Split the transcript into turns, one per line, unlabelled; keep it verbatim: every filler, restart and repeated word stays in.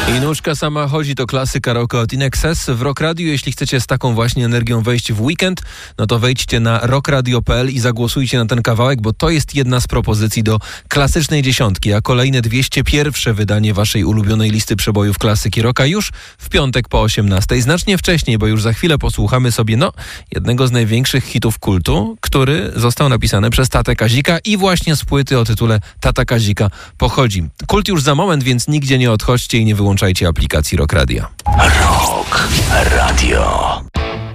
I nóżka sama chodzi, to klasyka rocka od In Excess w Rock Radio. Jeśli chcecie z taką właśnie energią wejść w weekend, no to wejdźcie na rock radio kropka p l i zagłosujcie na ten kawałek, bo to jest jedna z propozycji do klasycznej dziesiątki, a kolejne dwieście pierwsze wydanie waszej ulubionej listy przebojów klasyki rocka już w piątek po osiemnastej. Znacznie wcześniej, bo już za chwilę posłuchamy sobie, no, jednego z największych hitów kultu, który został napisany przez Tatę Kazika i właśnie z płyty o tytule Tata Kazika pochodzi. Kult już za moment, więc nigdzie nie odchodźcie i nie wyłączajcie aplikacji Rock Radio.
Rock Radio.